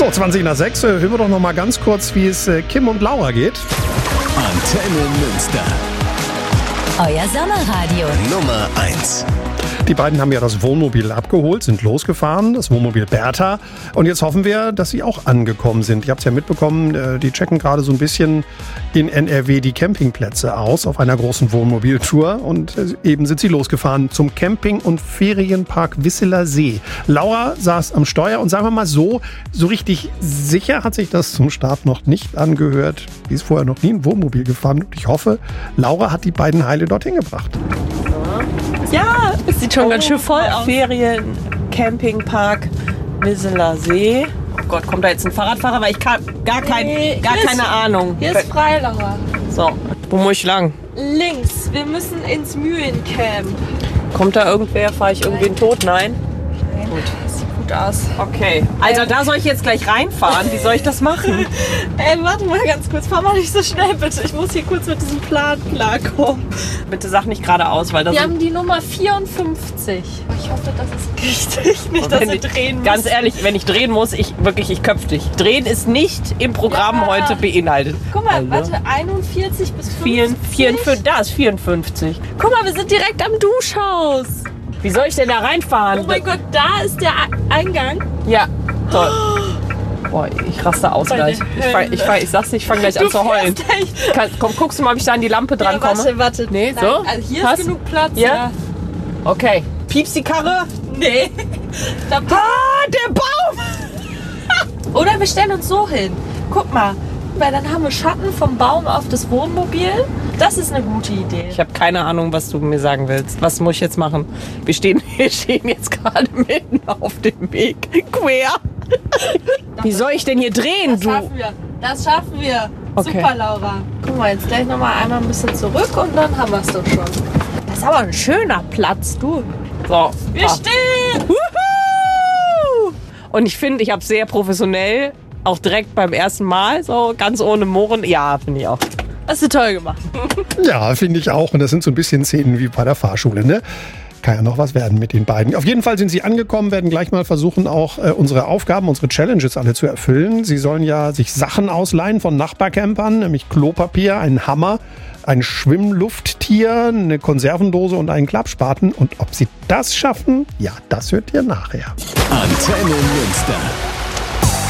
So, 5:20. Hören wir doch noch mal ganz kurz, wie es Kim und Laura geht. Antenne Münster. Euer Sommerradio. Nummer 1. Die beiden haben ja das Wohnmobil abgeholt, sind losgefahren, das Wohnmobil Bertha. Und jetzt hoffen wir, dass sie auch angekommen sind. Ihr habt es ja mitbekommen, die checken gerade so ein bisschen in NRW die Campingplätze aus auf einer großen Wohnmobiltour. Und eben sind sie losgefahren zum Camping- und Ferienpark Wisseler See. Laura saß am Steuer und sagen wir mal so richtig sicher hat sich das zum Start noch nicht angehört. Die ist vorher noch nie ein Wohnmobil gefahren. Und ich hoffe, Laura hat die beiden heile dorthin gebracht. Ja, es sieht schon ganz schön voll aus. Ferien, Campingpark, Wisseler See. Oh Gott, kommt da jetzt ein Fahrradfahrer? Weil ich gar keine Ahnung. Hier ist frei, Laura. So, wo muss ich lang? Links, wir müssen ins Mühlencamp. Kommt da irgendwer? Fahre ich irgendwen tot? Nein? Gut. Das sieht gut aus. Okay. Also da soll ich jetzt gleich reinfahren. Wie soll ich das machen? Warte mal ganz kurz. Fahr mal nicht so schnell, bitte. Ich muss hier kurz mit diesem Plan klarkommen. Bitte sag nicht geradeaus, weil das... Wir haben die Nummer 54. Ich hoffe, das ist richtig. Nicht, dass wir drehen müssen. Ganz ehrlich, wenn ich drehen muss, ich köpf dich. Drehen ist nicht im Programm heute beinhaltet. Guck mal, warte, 41 bis 50. Da ist 54. Guck mal, wir sind direkt am Duschhaus. Wie soll ich denn da reinfahren? Oh mein Gott, da ist der Eingang. Ja, toll. Boah, ich raste aus gleich. Ich sag's dir, ich fange gleich an zu heulen. Komm, guckst du mal, ob ich da an die Lampe dran komme? Warte. Nee, nein, so? also hier ist genug Platz. Ja? Okay. Piepst die Karre? Nee. Der Baum! Oder wir stellen uns so hin. Guck mal, weil dann haben wir Schatten vom Baum auf das Wohnmobil. Das ist eine gute Idee. Ich habe keine Ahnung, was du mir sagen willst. Was muss ich jetzt machen? Wir stehen jetzt gerade mitten auf dem Weg. Quer. Wie soll ich denn hier drehen, Das schaffen wir. Okay. Super, Laura. Guck mal, jetzt gleich nochmal einmal ein bisschen zurück und dann haben wir es doch schon. Das ist aber ein schöner Platz, du. So. Wir stehen! Wuhu! Und ich finde, ich habe sehr professionell, auch direkt beim ersten Mal, so ganz ohne Murren. Ja, finde ich auch. Hast du toll gemacht. Ja, finde ich auch. Und das sind so ein bisschen Szenen wie bei der Fahrschule, ne? Kann ja noch was werden mit den beiden. Auf jeden Fall sind sie angekommen, werden gleich mal versuchen, auch unsere Aufgaben, unsere Challenges alle zu erfüllen. Sie sollen ja sich Sachen ausleihen von Nachbarcampern, nämlich Klopapier, einen Hammer, ein Schwimmlufttier, eine Konservendose und einen Klappspaten. Und ob sie das schaffen, ja, das hört ihr nachher. Antenne Münster.